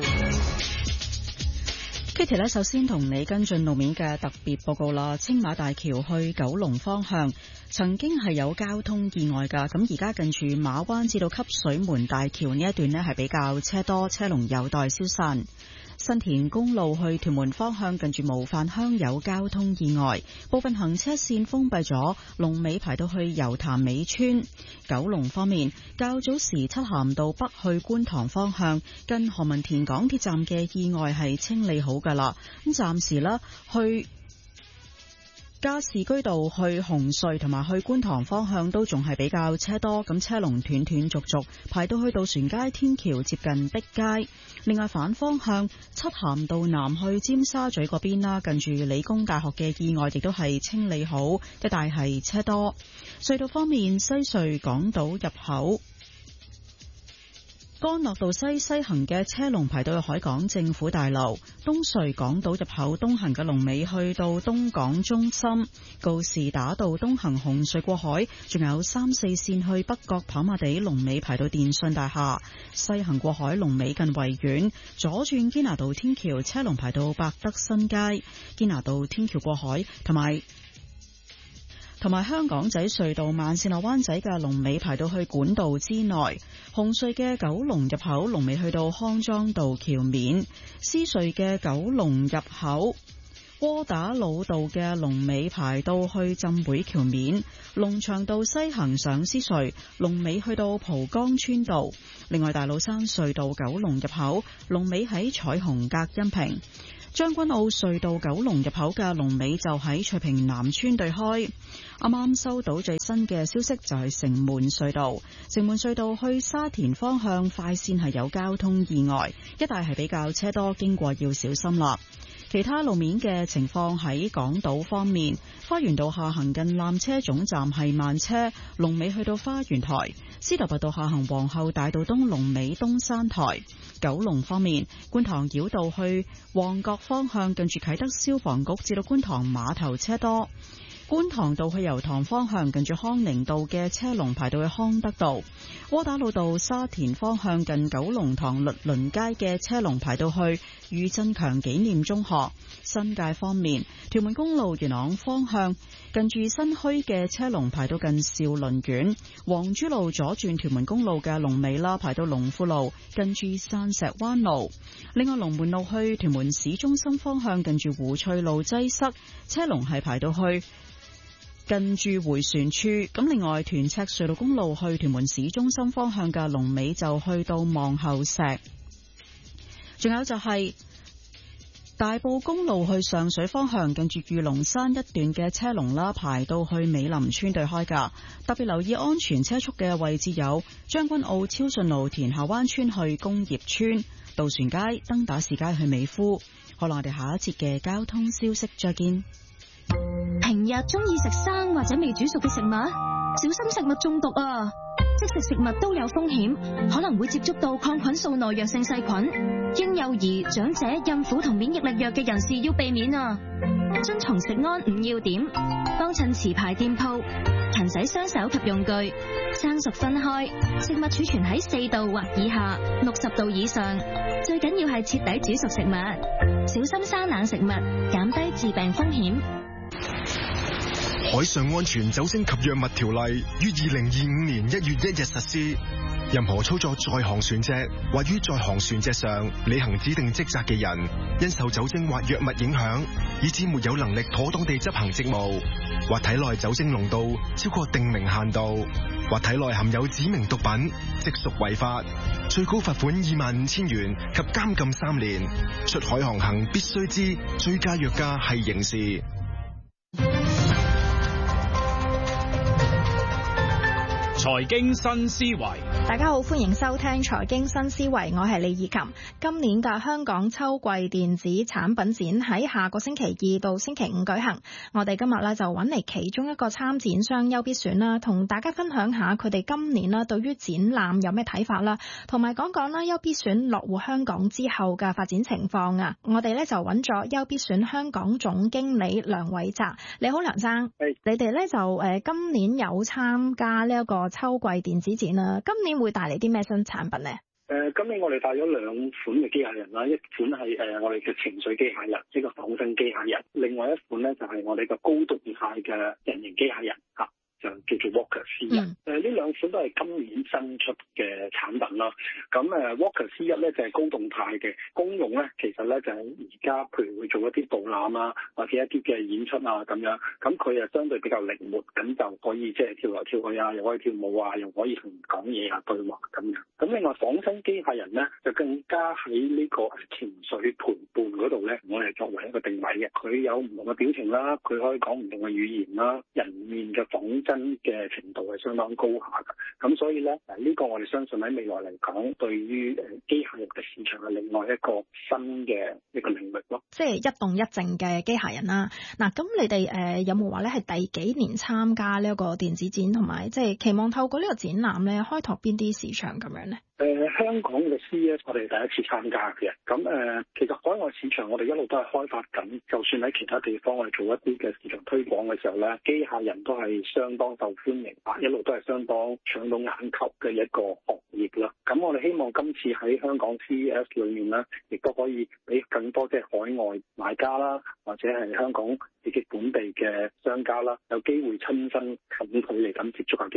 Kitty 呢，首先同你跟進路面嘅特別報告啦。青馬大橋去九龍方向曾經係有交通意外㗎，咁而家近住馬灣至到汲水門大橋呢一段呢係比較車多，車龍有待消散。新田公路去屯門方向近住模範鄉有交通意外，部分行車線封閉咗，龍尾排到去油潭尾村。九龍方面，較早時漆咸道北去觀塘方向近何文田港鐵站嘅意外係清理好㗎啦，咁暫時啦去加士居道去紅隧同埋去觀塘方向都仲係比較車多，咁車龍斷斷續續排到去渡船街天橋接近碧街。另外反方向漆咸道南去尖沙咀嗰邊啦，近住理工大學嘅意外亦都係清理好，一帶係車多。隧道方面，西隧港島入口干諾道西行嘅車龍排到去海港政府大樓，東隧港島入口東行嘅龍尾去到東港中心，告士打道東行紅隧過海，仲有3、4線去北角跑馬地龍尾排到電訊大廈，西行過海龍尾近維園，左轉堅拿道天橋車龍排到百德新街，堅拿道天橋過海同埋香港仔隧道慢線落灣仔嘅龍尾排到去管道之內，紅隧嘅九龍入口龍尾去到康莊道橋面，獅隧嘅九龍入口窩打老道嘅龍尾排到去浸會橋面，龍翔道西行上獅隧，龍尾去到蒲崗村道。另外，大老山隧道九龍入口龍尾喺彩虹隔音屏。將軍澳隧道九龍入口嘅龍尾就喺翠屏南村對開。啱啱收到最新嘅消息，就係城門隧道。城門隧道去沙田方向快線係有交通意外，一帶係比較車多，經過要小心啦。其他路面嘅情況喺港島方面，花園道下行近纜車總站係慢車，龍尾去到花園台；司徒拔道下行皇后大道東龍尾東山台。九龍方面，觀塘繞道去旺角方向近住啟德消防局至到觀塘碼頭車多。觀塘道去油塘方向近住康寧道嘅車龍排到去康德道。窩打老道沙田方向近九龍塘律倫街嘅車龍排到去余振強紀念中學。新界方面，屯門公路元朗方向近住新墟嘅車龍排到近兆麟苑。黃珠路左轉屯門公路嘅龍尾啦，排到龍富路近住山石灣路。另外，龍門路去屯門市中心方向近住湖翠路擠塞，車龍係排到去近住迴旋處。咁另外，屯赤隧道公路去屯門市中心方向嘅龍尾就去到望后石。仲有就係大埔公路去上水方向近住御龍山一段嘅車龍啦，排到去美林村對開噶。特別留意安全車速嘅位置有將軍澳超順路田下灣村去工業村、渡船街、登打士街去美孚。好啦，我哋下一節嘅交通消息再見。 平日中意食生或者未煮熟嘅食物，小心食物中毒啊！即食食物都有風險，可能會接觸到抗菌素耐藥性細菌。嬰幼兒、長者、孕婦同免疫力弱嘅人士要避免啊！遵從食安5要點，幫襯持牌店鋪，勤洗雙手及用具，生熟分開，食物儲存喺4度或以下，60度以上。最緊要係徹底煮熟食物，小心生冷食物，減低致病風險。 海上安全酒精及藥物條例於2025年1月1日實施。任何操作在航船隻或於在航船隻上履行指定職責嘅人，因受酒精或藥物影響，以致沒有能力妥當地執行職務，或體內酒精濃度超過定明限度，或體內含有指明毒品，即屬違法，最高罰款25,000元及監禁3年。出海航行必須知醉駕藥駕係刑事。 財經新思維， 大家好，歡迎收聽財經新思維，我係李以琴。今年嘅香港秋季電子產品展喺下個星期2到星期5舉行。我哋今日咧就揾嚟其中一個參展商優必選啦，同大家分享下佢哋今年啦對於展覽有咩睇法啦，同埋講講啦優必選落戶香港之後嘅發展情況啊。我哋咧就揾咗優必選香港總經理梁偉澤。你好，梁生。你哋咧就今年有參加呢一個秋季電子展啦，今年會帶嚟啲咩新產品呢？ 今年我哋帶咗2款嘅機械人啦，一款係我哋嘅情緒機械人，一個仿生機械人；另外一款咧就係我哋嘅高動態嘅人形機械人嚇。就叫做 Walker C1，呢2款都係今年新出嘅產品啦。咁Walker C1 咧就係高動態嘅功用咧，其實咧就係而家譬如會做一啲導覽啊，或者一啲嘅演出啊咁樣。咁佢啊相對比較靈活，咁就可以即係跳來跳去啊，又可以跳舞啊，又可以同人講嘢啊，對話咁樣。咁另外仿生機械人咧就更加喺呢個情緒陪伴嗰度咧，我哋作為一個定位嘅。佢有唔同嘅表情啦，佢可以講唔同嘅語言啦，人面嘅仿真嘅程度係相當高下㗎，咁所以咧呢個我哋相信喺未來嚟講，對於機械人嘅市場係另外一個新嘅一個領域咯。 即係一動一靜嘅機械人啦。嗱，咁你哋有冇話咧係第幾年參加呢一個電子展，同埋即係期望透過呢個展覽咧開拓邊啲市場咁樣咧？ 香港嘅 CES 我哋第一次參加嘅，咁其實海外市場我哋一路都係開發緊，就算喺其他地方我哋做一啲嘅市場推廣嘅時候咧，機械人都係相當受歡迎，一路都係相當搶到眼球嘅一個行業啦。咁我哋希望今次喺香港 CES 裏面咧，亦都可以俾更多即係海外買家啦，或者係香港自己本地嘅商家啦，有機會親身近距離咁接觸下機械人啦。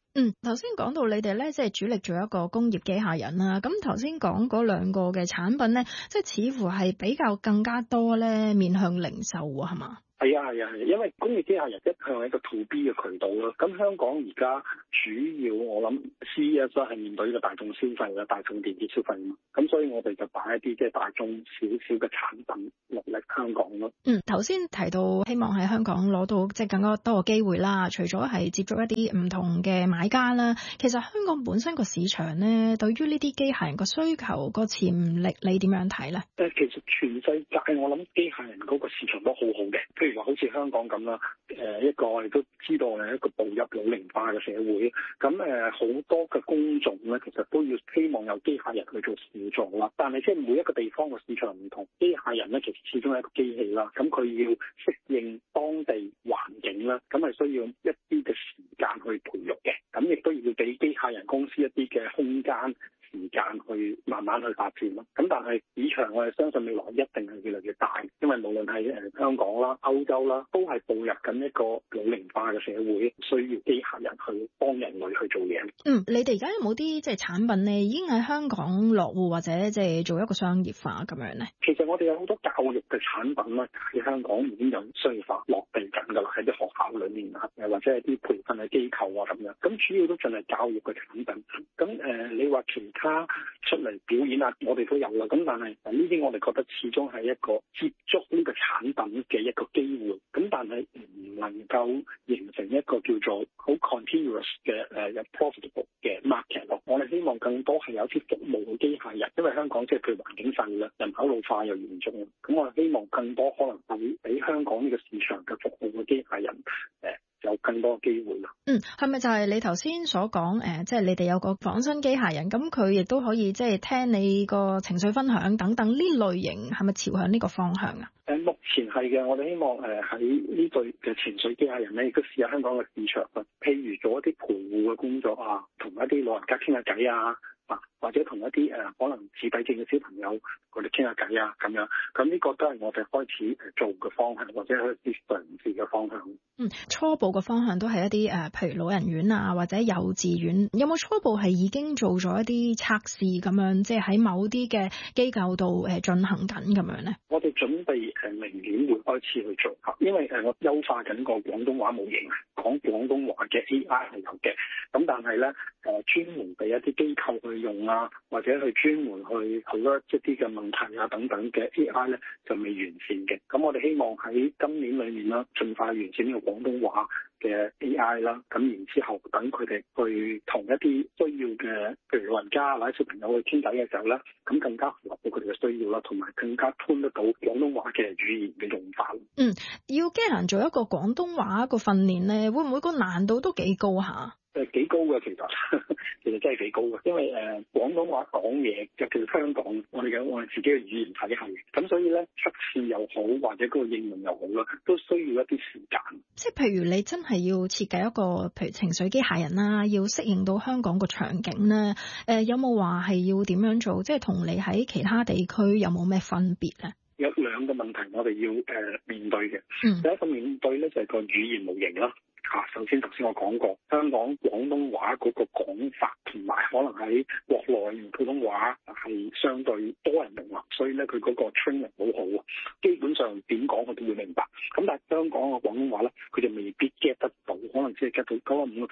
頭先講到你哋咧，即係主力做一個工業機械人啦。咁頭先講嗰兩個嘅產品咧，即係似乎係比較更加多咧面向零售喎，係嘛？ 係啊，因為工業機械人一向係一個 to B 嘅渠道啦。咁香港而家主要我諗 CES 係面對呢個大眾消費啦，大眾電子消費嘛。咁所以我哋就擺一啲即係大眾少少嘅產品落嚟香港咯。 頭先提到希望喺香港攞到即係更加多嘅機會啦。除咗係接觸一啲唔同嘅買家啦，其實香港本身個市場咧，對於呢啲機械人個需求個潛力，你點樣睇咧？ 其實全世界我諗機械人嗰個市場都好好嘅。譬如話好似香港咁啦，一個我哋都知道係一個步入老齡化嘅社會，咁好多嘅工種咧，其實都要希望有機械人去做輔助啦。但係即係每一個地方嘅市場唔同，機械人咧其實始終係一個機器啦，咁佢要適應當地環境啦，咁係需要一啲嘅時間去培育嘅，咁亦都要俾機械人公司一啲嘅空間時間去慢慢去發展咯。咁但係市場我哋相信未來一定係越嚟越大，因為無論係香港啦、歐洲啦，都係步入緊一個老齡化嘅社會，需要機械人去幫人類去做嘢。 你哋而家有冇啲即係產品咧，已經喺香港落戶或者即係做一個商業化咁樣咧？ 其實我哋有好多教育嘅產品啦，喺香港已經有商業化落地緊㗎啦，喺啲學校裏面啊，或者係啲培訓嘅機構啊咁樣。咁主要都盡係教育嘅產品。咁你話其他出嚟表演啊，我哋都有啦。咁但係呢啲我哋覺得始終係一個接觸呢個產品嘅一個機會。咁但係唔能夠形成一個叫做好 continuous 嘅有 profitable 嘅 market 咯。我哋希望更多係有啲服務嘅機械人，因為香港即係譬如環境細啦，人口老化又嚴重。咁我哋希望更多可能會俾香港呢個市場嘅服務嘅機械人有更多機會啦。 係咪就係你頭先所講即係你哋有個仿生機械人，咁佢亦都可以即係聽你個情緒分享等等呢類型，係咪朝向呢個方向啊？ 目前係嘅，我哋希望喺呢類嘅情緒機械人咧，亦都試下香港嘅市場啊。譬如做一啲陪護嘅工作啊，同一啲老人家傾下偈啊，或者同一啲可能自閉症嘅小朋友佢哋傾下偈啊咁樣。咁呢個都係我哋開始做嘅方向，或者係一啲嘗試嘅方向。 初步嘅方向都係一啲譬如老人院啊，或者幼稚園。有冇初步係已經做咗一啲測試咁樣，即係喺某啲嘅機構度進行緊咁樣咧？我哋準備明年會開始去做，因為我優化緊個廣東話模型，講廣東話嘅 AI 係有嘅。咁但係咧專門俾一啲機構去用啊，或者去專門去好多一啲嘅問題啊等等嘅 AI 咧就未完善嘅。咁我哋希望喺今年裏面啦，盡快完善呢個廣東話嘅 AI 啦。咁然之後等佢哋去同一啲需要嘅，譬如老人家或者小朋友去傾偈嘅時候咧，咁更加符合到佢哋嘅需要啦，同埋更加吞得到廣東話嘅語言嘅用法。要機械人做一個廣東話個訓練咧，會唔會個難度都幾高下？ 幾高嘅其實真係幾高嘅，因為廣東話講嘢就叫香港我哋自己嘅語言體系，咁所以咧測試又好或者嗰個應用又好啦，都需要一啲時間。即係譬如你真係要設計一個譬如情緒機械人啦，要適應到香港個場景咧，有冇話係要點樣做？即係同你喺其他地區有冇咩分別咧？有兩個問題我哋要面對嘅。第一個面對咧就係個語言模型啦。首先頭先我講過，香港廣東話嗰個講法同埋可能喺國內普通話係相對多人用啊，所以咧佢嗰個 training 好好啊，基本上點講佢都會明白。咁但係香港嘅廣東話咧，佢就未必 get 得到，可能只係 get 到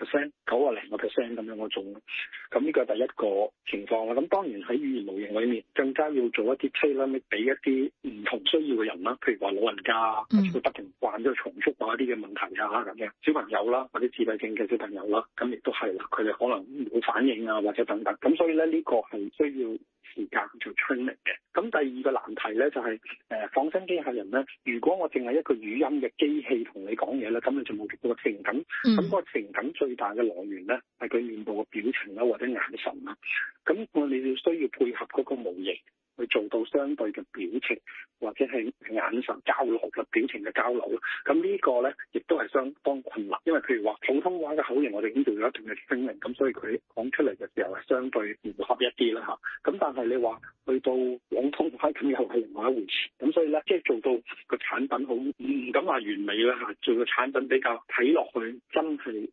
95%、90%咁樣嗰種。咁呢個係第一個情況啦。咁當然喺語言模型裏面，更加要做一啲 tailor 俾一啲唔同需要嘅人啦，譬如話老人家，或者佢不停慣咗重複話一啲嘅問題啊咁嘅小朋友啦，或者自閉症嘅小朋友啦，咁亦都係啦，佢哋可能冇反應啊，或者等等，咁所以咧呢個係需要時間做 training 嘅。咁第二個難題咧就係仿生機械人咧，如果我淨係一個語音嘅機器同你講嘢咧，咁你就冇嗰個情感。咁個情感最大嘅來源咧係佢面部嘅表情啦，或者眼神啦。咁我哋要需要配合嗰個模型去做到相對嘅表情或者係眼神交流嘅表情嘅交流咯。咁呢個咧亦都係相當困難，因為譬如話普通話嘅口型我哋已經做咗一段嘅 training，咁所以佢講出嚟嘅時候係相對符合一啲啦嚇。咁但係你話去到廣東話咁又係另外一回事。咁所以咧即係做到個產品好唔敢話完美啦嚇，做個產品比較睇落去真係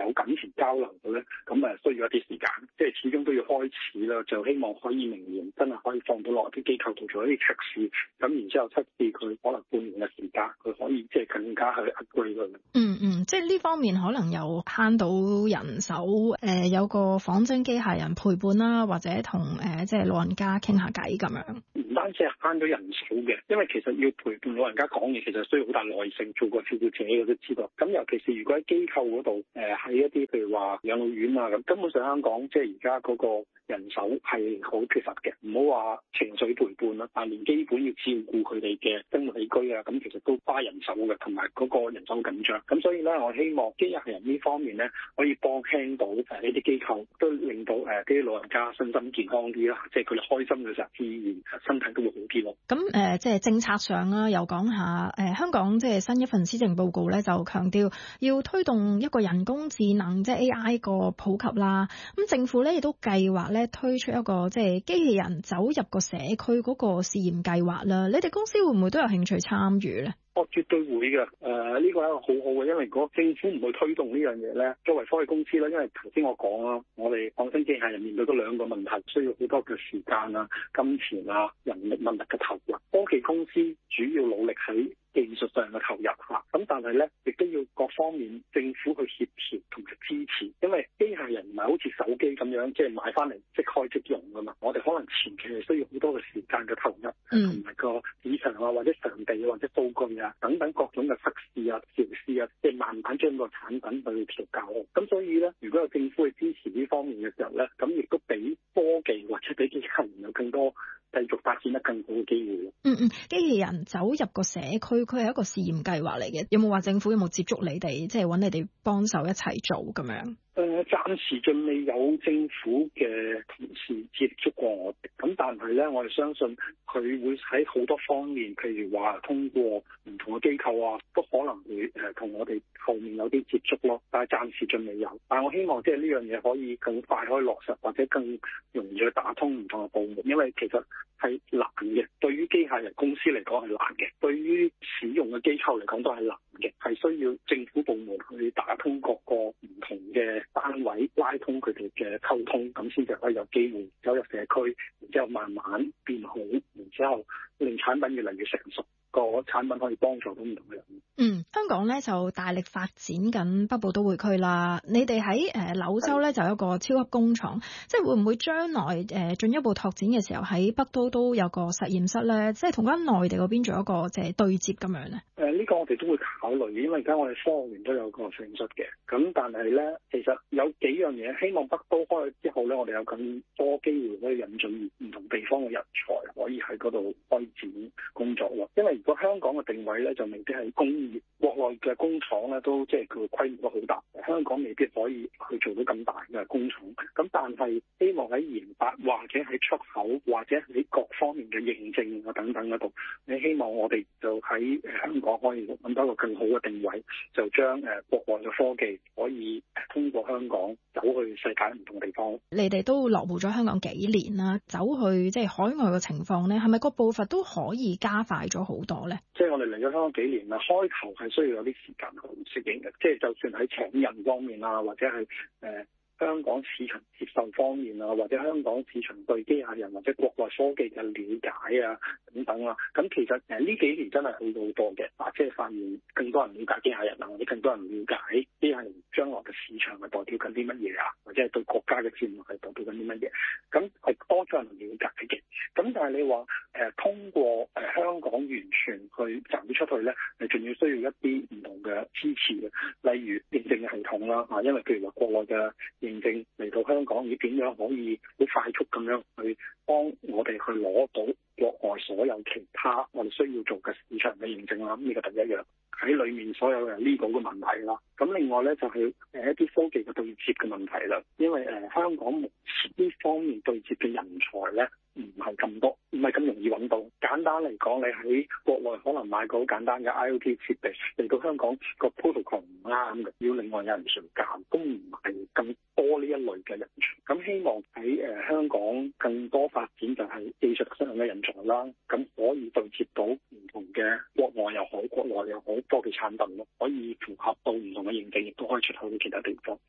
有金錢交流嘅咧，咁需要一啲時間，即係始終都要開始啦。就希望可以明年真係可以放到落啲機構度做一啲測試，咁然之後測試佢可能半年嘅時間，佢可以即係更加去 upgrade 佢。 即係呢方面可能有慳到人手，有個仿真機械人陪伴啦，或者同即係老人家傾下偈咁樣。 唔單止係慳到人手嘅，因為其實要陪伴老人家講嘢，其實需要好大耐性。做過照顧者我都知道。咁尤其是如果喺機構嗰度，喺一啲譬如話養老院啊咁，根本上香港即係而家嗰個人手係好缺乏嘅。唔好話情緒陪伴啦，但連基本要照顧佢哋嘅生活起居啊，咁其實都花人手嘅，同埋嗰個人手緊張。咁所以咧，我希望機械人呢方面咧，可以幫輕到呢啲機構，都令到啲老人家身心健康啲啦，即係佢哋開心嘅時候，自然身體都會好啲咯。 咁即係政策上啦，又講下香港即係新一份施政報告咧，就強調要推動一個人工智能即係 AI 個普及啦。咁政府咧亦都計劃咧推出一個即係機器人走入個社區嗰個試驗計劃啦。你哋公司會唔會都有興趣參與咧？ 我絕對會嘅，呢個係一個好好嘅，因為如果政府唔去推動呢樣嘢咧，作為科技公司咧，因為頭先我講啦，我哋仿生機械人面對嗰兩個問題，需要好多嘅時間啊、金錢啊、人力物力嘅投入。科技公司主要努力喺技術上嘅投入嚇，咁但係咧亦都要各方面政府去協調同埋支持，因為機械人唔係好似手機咁樣，即係買翻嚟即開即用噶嘛。我哋可能前期係需要好多嘅時間嘅投入，同埋個市場啊或者場地或者數據啊等等各種嘅測試啊、調試啊，即係慢慢將個產品去調教。咁所以咧，如果有政府去支持呢方面嘅時候咧，咁亦都俾科技或者俾機械人有更多繼續發展得更好嘅機會。 機器人走入個社區，佢係一個試驗計劃嚟嘅。有冇話政府有冇接觸你哋，即係揾你哋幫手一齊做咁樣？ 暫時仲未有政府嘅同事接觸過我哋，咁但係咧，我哋相信佢會喺好多方面，譬如話通過唔同嘅機構啊，都可能會同我哋後面有啲接觸咯。但係暫時仲未有，但係我希望即係呢樣嘢可以更快可以落實，或者更容易去打通唔同嘅部門，因為其實係難嘅。對於機械人公司嚟講係難嘅，對於使用嘅機構嚟講都係難嘅，係需要政府部門去打通各個唔同嘅單位，拉通佢哋嘅溝通，咁先至可以有機會走入社區，然之後慢慢變好，然之後令產品越嚟越成熟，個產品可以幫助到唔同嘅人。 香港咧就大力發展緊北部都會區啦。你哋喺柳州咧就有一個超級工廠，即係會唔會將來進一步拓展嘅時候喺北都有個實驗室咧，即係同翻內地嗰邊做一個即係對接咁樣咧？ 呢個我哋都會考慮，因為而家我哋科學園都有個實驗室嘅。咁但係咧，其實有幾樣嘢，希望北都開咗之後咧，我哋有更多機會可以引進唔同地方嘅人才，可以喺嗰度開展工作咯。因為如果香港嘅定位咧，就未必係工業，國內嘅工廠咧都即係佢規模都好大，香港未必可以去做到咁大嘅工廠。咁但係希望喺研發或者喺出口或者喺各方面嘅認證啊等等嗰度，你希望我哋就喺香港可以揾到一個更好嘅定位，就將國內嘅科技可以通過香港走去世界唔同地方。 你哋都落戶咗香港幾年啦，走去即係海外嘅情況咧，係咪個步伐都可以加快咗好多咧？ 即係我哋嚟咗香港幾年啦，開頭係需要有啲時間去適應嘅，即係就算喺請人方面啊，或者係香港市場接受方面啊，或者香港市場對機械人或者國內科技嘅了解啊等等啊，咁其實呢幾年真係好咗好多嘅，即係發現更多人了解機械人啊，或者更多人了解機械人將來嘅市場係代表緊啲乜嘢啊，或者係對國家嘅戰略係代表緊啲乜嘢，咁係多咗人了解嘅。咁但係你話通過香港完全去走出去咧，你仲要需要一啲唔同嘅支持嘅，例如認證嘅系統啦，因為譬如話國內嘅認證嚟到香港，要點樣可以好快速咁樣去幫我哋去攞到國外所有其他我哋需要做嘅市場嘅認證啦。咁呢個第一樣喺裏面所有嘅 legal 嘅問題啦。咁另外咧就係一啲科技嘅對接嘅問題啦。因為香港目前呢方面對接嘅人才咧唔係咁多，唔係咁容易揾到。簡單嚟講，你喺國內可能買個好簡單嘅 IoT 設備嚟到香港個 protocol 唔啱嘅，要另外有人上教，都唔係咁多呢一類嘅人才。咁希望喺香港更多發展就係技術上嘅人才啦，咁可以對接到唔同嘅國外又好、國內又好科技產品咯，可以符合到唔同嘅認證，亦都可以出口到其他地方。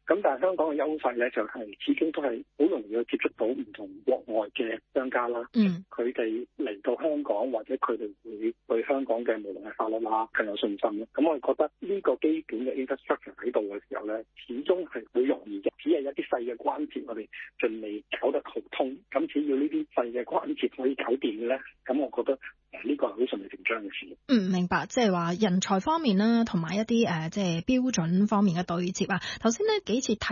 咁但係香港嘅優勢咧，就係始終都係好容易去接觸到唔同國外嘅商家啦。佢哋嚟到香港或者佢哋會對香港嘅無論係法律啦更有信心咯。咁我哋覺得呢個基本嘅 infrastructure 喺度嘅時候咧，始終係會容易嘅。只係一啲細嘅關節我哋仲未搞得好通。咁只要呢啲細嘅關節可以搞掂嘅咧，咁我覺得呢個係好順理成章嘅事。 明白，即係話人才方面啦，同埋一啲即係標準方面嘅對接啊。頭先呢幾次提